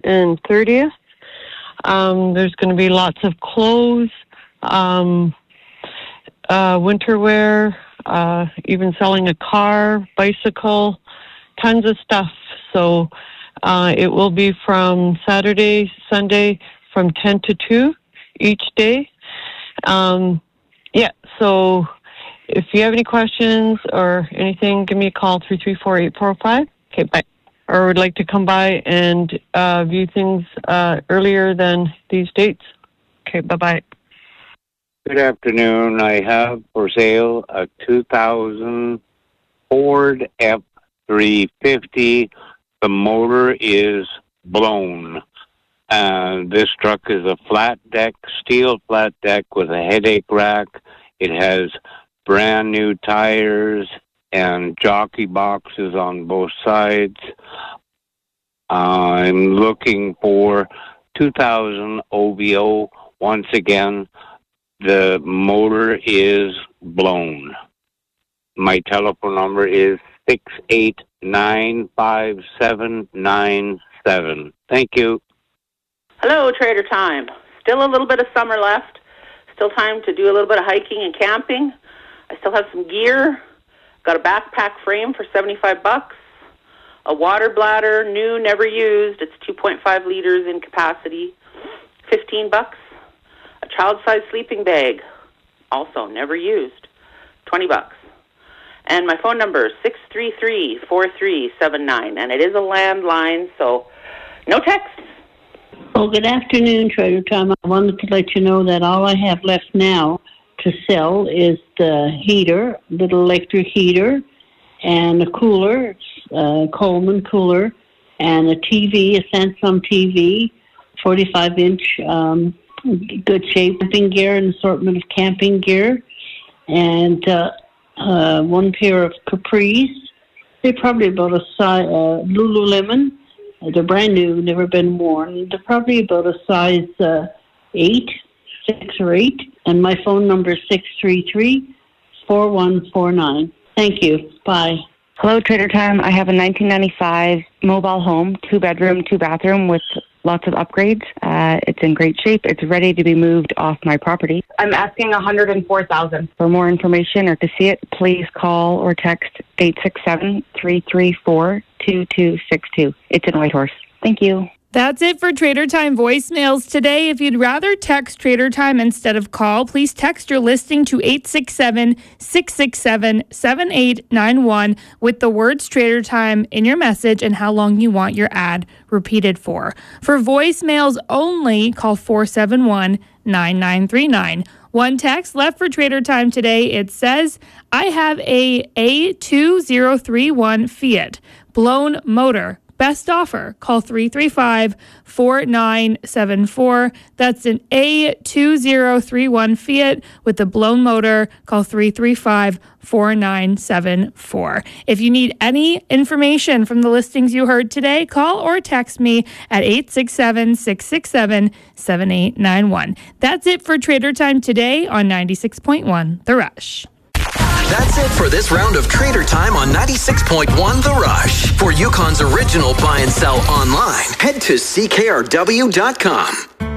and 30th. There's going to be lots of clothes, winter wear, even selling a car, bicycle, tons of stuff. So it will be from Saturday, Sunday, from 10 to 2 each day. So if you have any questions or anything, give me a call, 334-8405. Okay, bye. Or would like to come by and view things earlier than these dates. Okay, bye-bye. Good afternoon. I have for sale a 2000 Ford F-350. The motor is blown. This truck is a flat deck, steel flat deck with a headache rack. It has brand new tires and jockey boxes on both sides. I'm looking for 2000 OBO. Once again, the motor is blown. My telephone number is 6895797. Thank you. Hello, Trader Time. Still a little bit of summer left. Still time to do a little bit of hiking and camping. I still have some gear. Got a backpack frame for $75. A water bladder, new, never used. It's 2.5 liters in capacity, $15. A child-sized sleeping bag, also never used, $20. And my phone number is 633-4379, and it is a landline, so no texts. Oh, good afternoon, Trader Tom. I wanted to let you know that all I have left now to sell is the heater, little electric heater, and a cooler, Coleman cooler, and a TV, a Samsung TV, 45-inch, good shape camping gear, an assortment of camping gear, and one pair of capris. They're probably about a size, Lululemon. They're brand new, never been worn. They're probably about a size 6 or 8. And my phone number is 633-4149. Thank you. Bye. Hello, Trader Time. I have a 1995 mobile home, 2-bedroom, 2-bathroom with lots of upgrades. It's in great shape. It's ready to be moved off my property. I'm asking $104,000. For more information or to see it, please call or text 867-334-2262. It's in Whitehorse. Thank you. That's it for Trader Time voicemails today. If you'd rather text Trader Time instead of call, please text your listing to 867-667-7891 with the words Trader Time in your message and how long you want your ad repeated for. For voicemails only, call 471-9939. One text left for Trader Time today. It says, I have a A2031 Fiat, blown motor. Best offer. Call 335-4974. That's an A2031 Fiat with the blown motor. Call 335-4974. If you need any information from the listings you heard today, call or text me at 867-667-7891. That's it for Trader Time today on 96.1 The Rush. That's it for this round of Trader Time on 96.1 The Rush. For Yukon's original buy and sell online, head to CKRW.com.